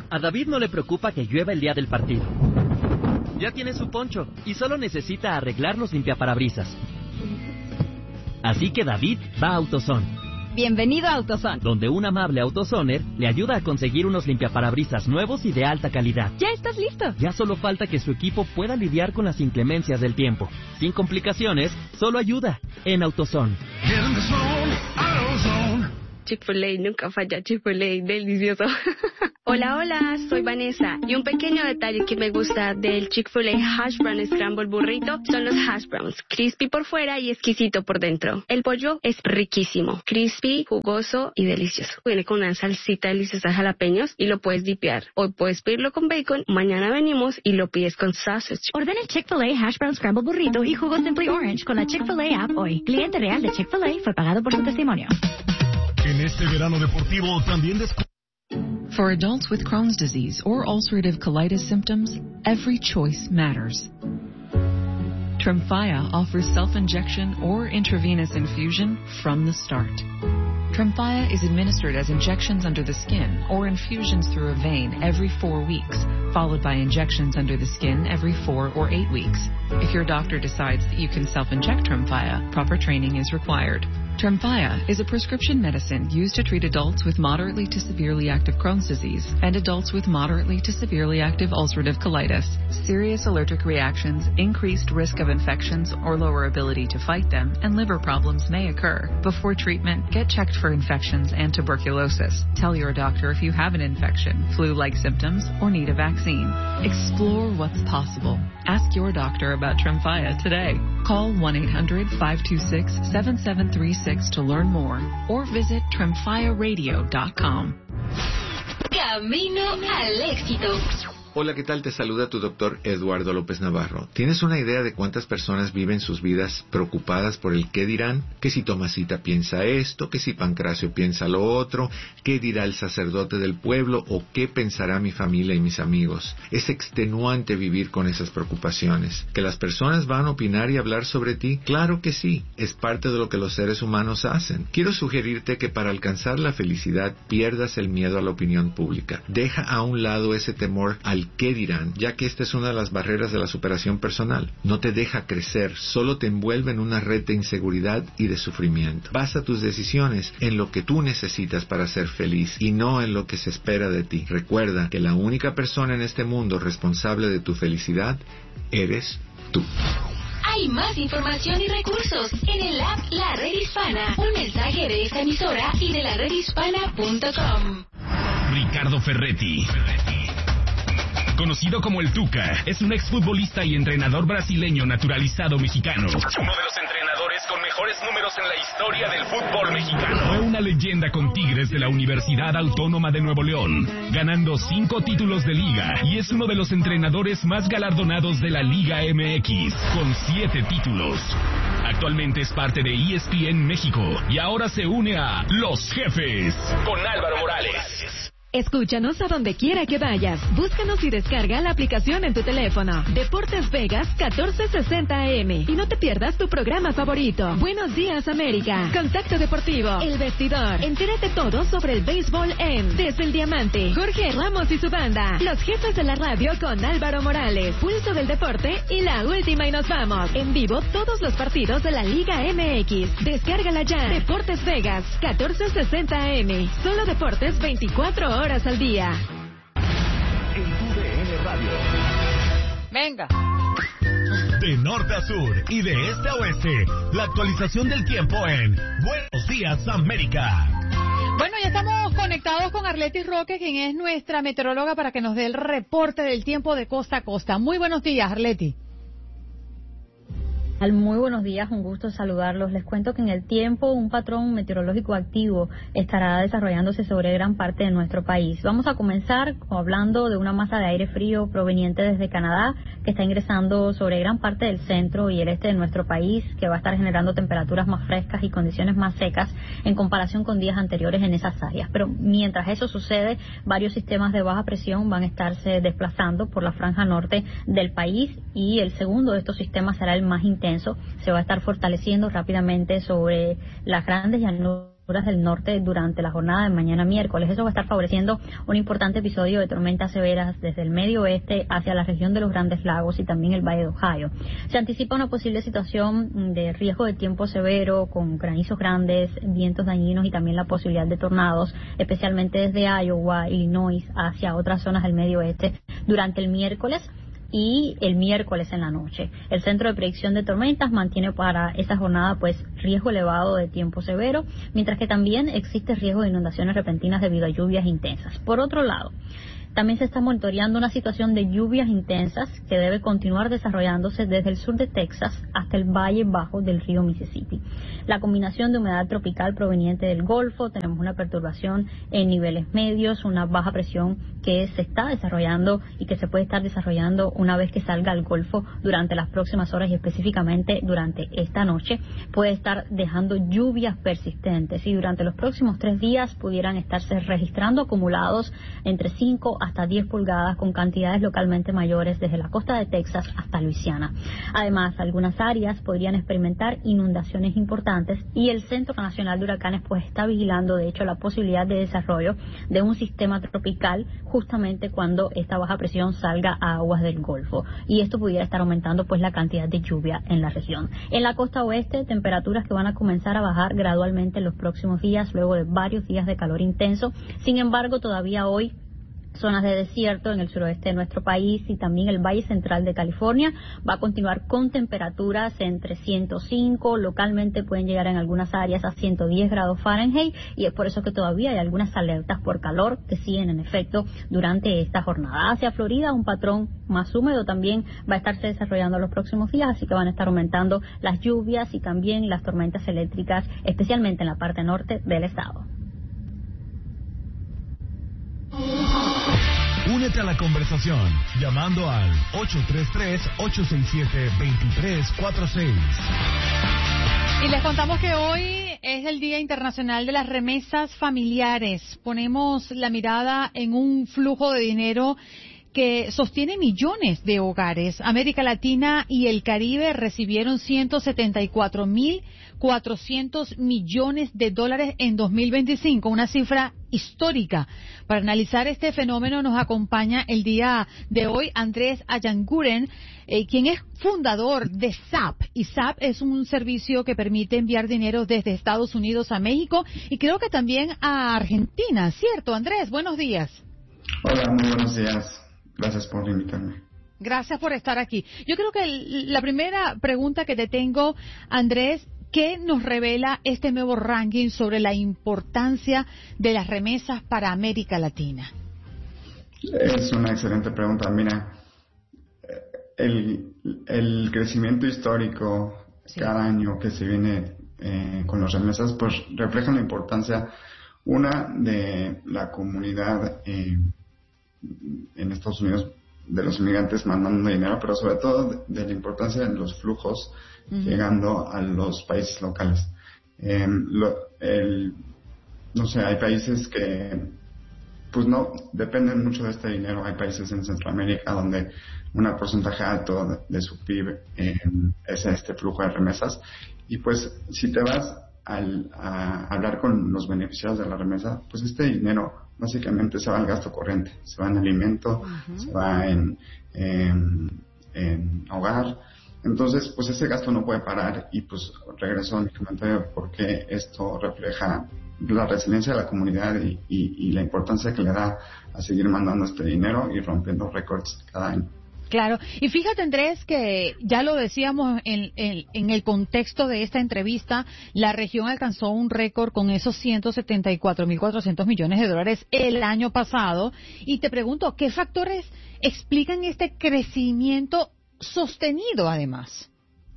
A David no le preocupa que llueva el día del partido. Ya tiene su poncho y solo necesita arreglar los limpiaparabrisas. Así que David va a AutoZone. Bienvenido a AutoZone, donde un amable AutoZoner le ayuda a conseguir unos limpiaparabrisas nuevos y de alta calidad. ¿Ya estás listo? Ya solo falta que su equipo pueda lidiar con las inclemencias del tiempo. Sin complicaciones, solo ayuda en AutoZone. Chick-fil-A, nunca falla. Chick-fil-A, delicioso. Hola, soy Vanessa. Y un pequeño detalle que me gusta del Chick-fil-A Hash Brown Scramble Burrito son los hash browns. Crispy por fuera y exquisito por dentro. El pollo es riquísimo. Crispy, jugoso y delicioso. Viene con una salsita deliciosa de jalapeños y lo puedes dipear. Hoy puedes pedirlo con bacon, mañana venimos y lo pides con sausage. Ordena el Chick-fil-A Hash Brown Scramble Burrito y jugo Simply Orange con la Chick-fil-A app hoy. Cliente real de Chick-fil-A fue pagado por su testimonio. En este verano deportivo también For adults with Crohn's disease or ulcerative colitis symptoms, every choice matters. Tremfya offers self-injection or intravenous infusion from the start. Tremfya is administered as injections under the skin or infusions through a vein every 4 weeks, followed by injections under the skin every 4 or 8 weeks. If your doctor decides that you can self-inject Tremfya, proper training is required. Tremfya is a prescription medicine used to treat adults with moderately to severely active Crohn's disease and adults with moderately to severely active ulcerative colitis. Serious allergic reactions, increased risk of infections or lower ability to fight them, and liver problems may occur. Before treatment, get checked for infections and tuberculosis. Tell your doctor if you have an infection, flu-like symptoms, or need a vaccine. Explore what's possible. Ask your doctor about Tremfya today. Call 1-800-526-7736 to learn more or visit tremfyaradio.com. Camino al éxito. Hola, ¿qué tal? Te saluda tu doctor Eduardo López Navarro. ¿Tienes una idea de cuántas personas viven sus vidas preocupadas por el qué dirán? Que si Tomasita piensa esto, que si Pancracio piensa lo otro, qué dirá el sacerdote del pueblo o qué pensará mi familia y mis amigos. Es extenuante vivir con esas preocupaciones. ¿Que las personas van a opinar y hablar sobre ti? Claro que sí, es parte de lo que los seres humanos hacen. Quiero sugerirte que para alcanzar la felicidad pierdas el miedo a la opinión pública. Deja a un lado ese temor al qué dirán, ya que esta es una de las barreras de la superación personal. No te deja crecer, solo te envuelve en una red de inseguridad y de sufrimiento. Basa tus decisiones en lo que tú necesitas para ser feliz y no en lo que se espera de ti. Recuerda que la única persona en este mundo responsable de tu felicidad eres tú. Hay más información y recursos en el app La Red Hispana. Un mensaje de esta emisora y de laredhispana.com. Ricardo Ferretti, conocido como el Tuca, es un exfutbolista y entrenador brasileño naturalizado mexicano. Uno de los entrenadores con mejores números en la historia del fútbol mexicano. Fue una leyenda con Tigres de la Universidad Autónoma de Nuevo León, ganando 5 títulos de liga, y es uno de los entrenadores más galardonados de la Liga MX, con 7 títulos. Actualmente es parte de ESPN México y ahora se une a Los Jefes con Álvaro Morales. Escúchanos a donde quiera que vayas. Búscanos y descarga la aplicación en tu teléfono. Deportes Vegas 1460 AM. Y no te pierdas tu programa favorito. Buenos Días América. Contacto Deportivo. El Vestidor. Entérate todo sobre el béisbol en Desde el Diamante. Jorge Ramos y su banda. Los Jefes de la Radio con Álvaro Morales. Pulso del Deporte y La Última y Nos Vamos. En vivo todos los partidos de la Liga MX. Descárgala ya. Deportes Vegas 1460 AM. Solo deportes 24 horas al día. En TUDN Radio. Venga. De norte a sur y de este a oeste, la actualización del tiempo en Buenos Días América. Bueno, ya estamos conectados con Arletis Roque, quien es nuestra meteoróloga, para que nos dé el reporte del tiempo de costa a costa. Muy buenos días, Arleti. Muy buenos días, un gusto saludarlos. Les cuento que en el tiempo un patrón meteorológico activo estará desarrollándose sobre gran parte de nuestro país. Vamos a comenzar hablando de una masa de aire frío proveniente desde Canadá que está ingresando sobre gran parte del centro y el este de nuestro país, que va a estar generando temperaturas más frescas y condiciones más secas en comparación con días anteriores en esas áreas. Pero mientras eso sucede, varios sistemas de baja presión van a estarse desplazando por la franja norte del país, y el segundo de estos sistemas será el más intenso. Se va a estar fortaleciendo rápidamente sobre las grandes llanuras del norte durante la jornada de mañana miércoles. Eso va a estar favoreciendo un importante episodio de tormentas severas desde el medio oeste hacia la región de los Grandes Lagos y también el Valle de Ohio. Se anticipa una posible situación de riesgo de tiempo severo con granizos grandes, vientos dañinos y también la posibilidad de tornados, especialmente desde Iowa, Illinois hacia otras zonas del medio oeste durante el miércoles y el miércoles en la noche. El Centro de Predicción de Tormentas mantiene para esta jornada pues riesgo elevado de tiempo severo, mientras que también existe riesgo de inundaciones repentinas debido a lluvias intensas. Por otro lado, también se está monitoreando una situación de lluvias intensas que debe continuar desarrollándose desde el sur de Texas hasta el valle bajo del río Mississippi. La combinación de humedad tropical proveniente del Golfo, tenemos una perturbación en niveles medios, una baja presión que se está desarrollando y que se puede estar desarrollando una vez que salga al Golfo durante las próximas horas y específicamente durante esta noche, puede estar dejando lluvias persistentes y durante los próximos 3 días pudieran estarse registrando acumulados entre 5 hasta 10 pulgadas con cantidades localmente mayores desde la costa de Texas hasta Luisiana. Además, algunas áreas podrían experimentar inundaciones importantes y el Centro Nacional de Huracanes pues está vigilando de hecho la posibilidad de desarrollo de un sistema tropical justamente cuando esta baja presión salga a aguas del Golfo y esto pudiera estar aumentando pues la cantidad de lluvia en la región. En la costa oeste, temperaturas que van a comenzar a bajar gradualmente en los próximos días luego de varios días de calor intenso. Sin embargo, todavía hoy zonas de desierto en el suroeste de nuestro país y también el Valle Central de California va a continuar con temperaturas entre 105, localmente pueden llegar en algunas áreas a 110 grados Fahrenheit y es por eso que todavía hay algunas alertas por calor que siguen en efecto durante esta jornada. Hacia Florida un patrón más húmedo también va a estarse desarrollando en los próximos días, así que van a estar aumentando las lluvias y también las tormentas eléctricas, especialmente en la parte norte del estado. Únete a la conversación llamando al 833-867-2346. Y les contamos que hoy es el Día Internacional de las Remesas Familiares. Ponemos la mirada en un flujo de dinero que sostiene millones de hogares. América Latina y el Caribe recibieron 174.400 millones de dólares en 2025, una cifra histórica. Para analizar este fenómeno nos acompaña el día de hoy Andrés Ayanguren, quien es fundador de SAP. Y SAP es un servicio que permite enviar dinero desde Estados Unidos a México y creo que también a Argentina, ¿cierto, Andrés? Buenos días. Hola, muy buenos días. Gracias por invitarme. Gracias por estar aquí. Yo creo que la primera pregunta que te tengo, Andrés, ¿qué nos revela este nuevo ranking sobre la importancia de las remesas para América Latina? Es una excelente pregunta. Mira, el crecimiento histórico cada año que se viene con las remesas, pues refleja la importancia, una, de la comunidad en Estados Unidos de los inmigrantes mandando dinero, pero sobre todo de la importancia de los flujos llegando a los países locales. No sé, hay países que pues no dependen mucho de este dinero. Hay países en Centroamérica donde un porcentaje alto de su PIB es este flujo de remesas, y pues si te vas a hablar con los beneficiarios de la remesa, pues este dinero básicamente se va al gasto corriente, se va en alimento, se va en hogar. Entonces, pues ese gasto no puede parar, y pues regreso a mi comentario porque esto refleja la resiliencia de la comunidad y la importancia que le da a seguir mandando este dinero y rompiendo récords cada año. Claro, y fíjate, Andrés, que ya lo decíamos en el contexto de esta entrevista, la región alcanzó un récord con esos 174.400 millones de dólares el año pasado, y te pregunto, ¿qué factores explican este crecimiento sostenido además?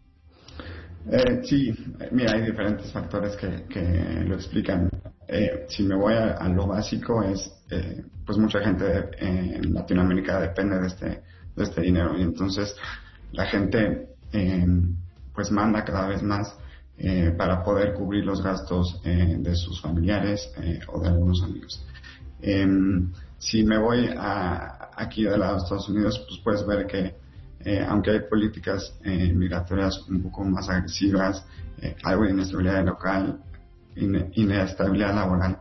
Sí, mira, hay diferentes factores que lo explican. Si me voy a lo básico, pues mucha gente en Latinoamérica depende de este dinero, y entonces la gente pues manda cada vez más para poder cubrir los gastos de sus familiares o de algunos amigos. Si me voy aquí del lado de Estados Unidos, pues puedes ver que aunque hay políticas migratorias un poco más agresivas, algo de inestabilidad local, inestabilidad laboral,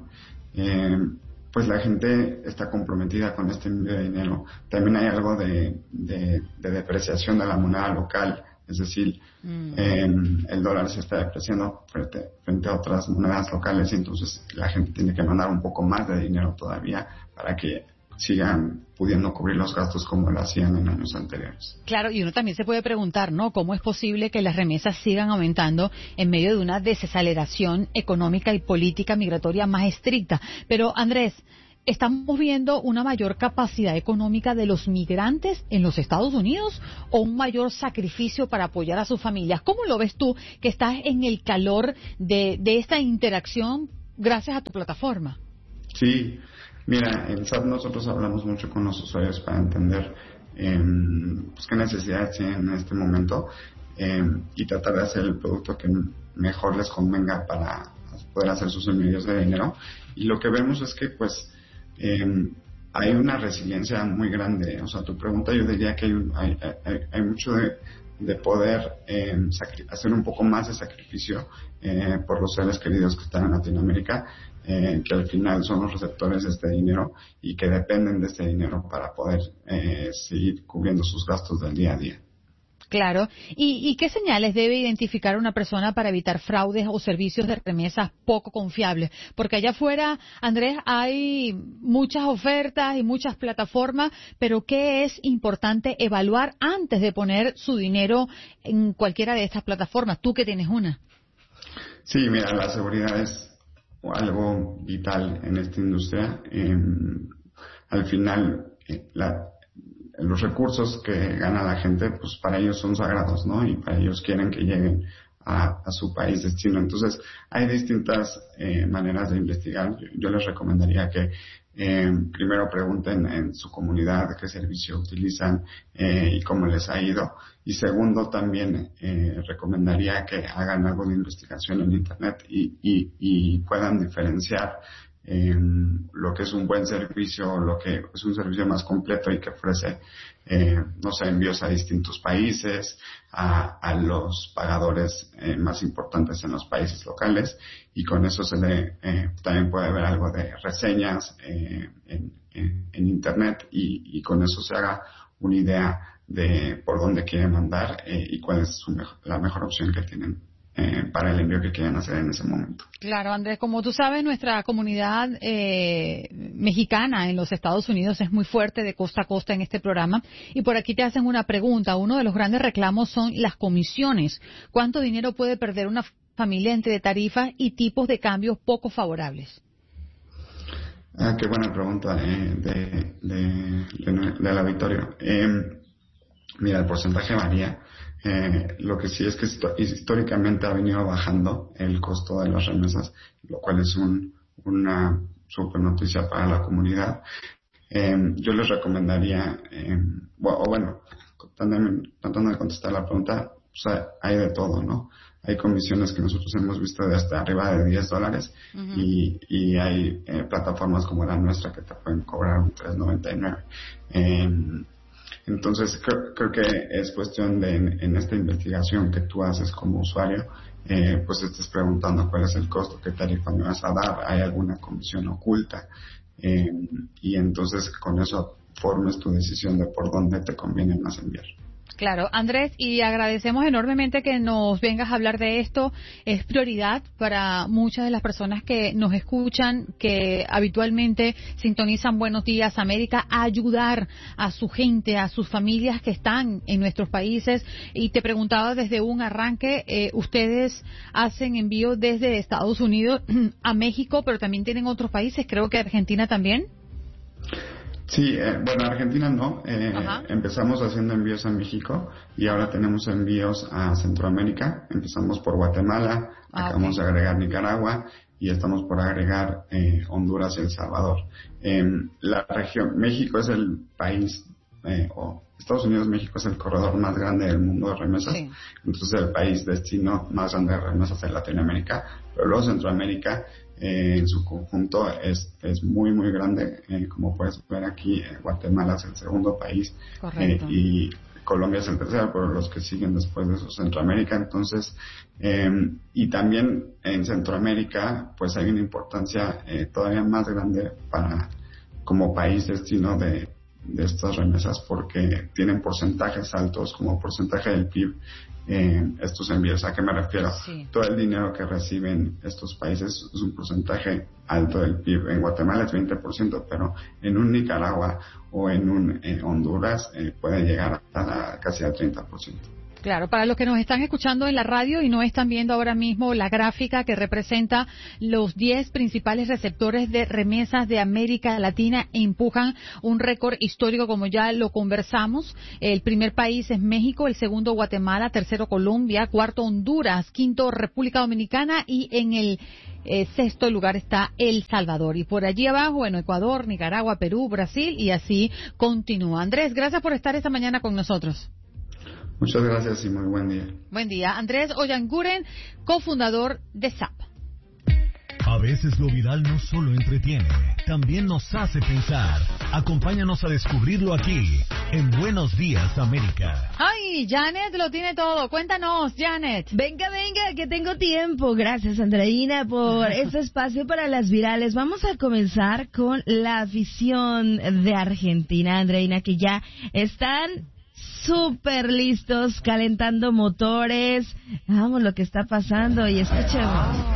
pues la gente está comprometida con este envío de dinero. También hay algo de depreciación de la moneda local, es decir, el dólar se está depreciando frente a otras monedas locales, y entonces la gente tiene que mandar un poco más de dinero todavía para que sigan pudiendo cubrir los gastos como lo hacían en años anteriores. Claro, y uno también se puede preguntar, ¿no? ¿Cómo es posible que las remesas sigan aumentando en medio de una desaceleración económica y política migratoria más estricta? Pero, Andrés, ¿estamos viendo una mayor capacidad económica de los migrantes en los Estados Unidos o un mayor sacrificio para apoyar a sus familias? ¿Cómo lo ves tú, que estás en el calor de esta interacción gracias a tu plataforma? Sí, mira, en SAP nosotros hablamos mucho con los usuarios para entender pues qué necesidades tienen en este momento y tratar de hacer el producto que mejor les convenga para poder hacer sus envíos de dinero. Y lo que vemos es que pues hay una resiliencia muy grande. O sea, tu pregunta, yo diría que hay mucho de poder hacer un poco más de sacrificio por los seres queridos que están en Latinoamérica, que al final son los receptores de este dinero y que dependen de este dinero para poder seguir cubriendo sus gastos del día a día. Claro. ¿Y qué señales debe identificar una persona para evitar fraudes o servicios de remesas poco confiables? Porque allá afuera, Andrés, hay muchas ofertas y muchas plataformas, pero ¿qué es importante evaluar antes de poner su dinero en cualquiera de estas plataformas? Tú que tienes una. Sí, mira, la seguridad es algo vital en esta industria. Al final, los recursos que gana la gente, pues para ellos son sagrados, ¿no? Y para ellos quieren que lleguen a su país destino. Entonces, hay distintas maneras de investigar. Yo les recomendaría que primero pregunten en su comunidad qué servicio utilizan y cómo les ha ido. Y segundo, también recomendaría que hagan algo de investigación en Internet y puedan diferenciar lo que es un buen servicio, lo que es un servicio más completo y que ofrece, envíos a distintos países, a los pagadores más importantes en los países locales, y con eso también puede haber algo de reseñas en Internet y con eso se haga una idea de por dónde quieren mandar y cuál es la mejor opción que tienen para el envío que quieran hacer en ese momento. Claro, Andrés, como tú sabes, nuestra comunidad mexicana en los Estados Unidos es muy fuerte de costa a costa en este programa, y por aquí te hacen una pregunta. Uno de los grandes reclamos son las comisiones. ¿Cuánto dinero puede perder una familia entre tarifas y tipos de cambios poco favorables? Qué buena pregunta del auditorio. Mira, el porcentaje varía. Lo que sí es que históricamente ha venido bajando el costo de las remesas, lo cual es una super noticia para la comunidad. Yo les recomendaría, tratando de contestar la pregunta, hay de todo, ¿no? Hay comisiones que nosotros hemos visto de hasta arriba de $10 uh-huh. y hay plataformas como la nuestra que te pueden cobrar un $3.99. Entonces creo que es cuestión de en esta investigación que tú haces como usuario, pues estés preguntando cuál es el costo, qué tarifa me vas a dar, hay alguna comisión oculta, y entonces con eso formes tu decisión de por dónde te conviene más enviar. Claro, Andrés, y agradecemos enormemente que nos vengas a hablar de esto. Es prioridad para muchas de las personas que nos escuchan, que habitualmente sintonizan Buenos Días América, a ayudar a su gente, a sus familias que están en nuestros países. Y te preguntaba desde un arranque, ustedes hacen envío desde Estados Unidos a México, pero también tienen otros países, creo que Argentina también. Sí, Argentina no. Empezamos haciendo envíos a México y ahora tenemos envíos a Centroamérica. Empezamos por Guatemala, acabamos de agregar Nicaragua y estamos por agregar Honduras y El Salvador. La región, México es el país, Estados Unidos, México es el corredor más grande del mundo de remesas. Sí. Entonces el país destino más grande de remesas en Latinoamérica, pero luego Centroamérica en su conjunto es muy muy grande, como puedes ver aquí. Guatemala es el segundo país, y Colombia es el tercero, pero los que siguen después de eso Centroamérica. Entonces, y también en Centroamérica, pues hay una importancia todavía más grande como país destino de estas remesas, porque tienen porcentajes altos como porcentaje del PIB estos envíos. ¿A qué me refiero? Sí. Todo el dinero que reciben estos países es un porcentaje alto del PIB. En Guatemala es 20%, pero en un Nicaragua o en un Honduras puede llegar a casi al 30%. Claro, para los que nos están escuchando en la radio y no están viendo ahora mismo la gráfica que representa los 10 principales receptores de remesas de América Latina, empujan un récord histórico, como ya lo conversamos. El primer país es México, el segundo Guatemala, tercero Colombia, cuarto Honduras, quinto República Dominicana y en el sexto lugar está El Salvador. Y por allí abajo, bueno, Ecuador, Nicaragua, Perú, Brasil y así continúa. Andrés, gracias por estar esta mañana con nosotros. Muchas gracias y muy buen día. Buen día. Andrés Oyanguren, cofundador de SAP. A veces lo viral no solo entretiene, también nos hace pensar. Acompáñanos a descubrirlo aquí, en Buenos Días, América. Ay, Janet lo tiene todo. Cuéntanos, Janet. Venga, que tengo tiempo. Gracias, Andreina, por este espacio para las virales. Vamos a comenzar con la afición de Argentina, Andreina, que ya están súper listos, calentando motores. Vamos, lo que está pasando y escuchemos.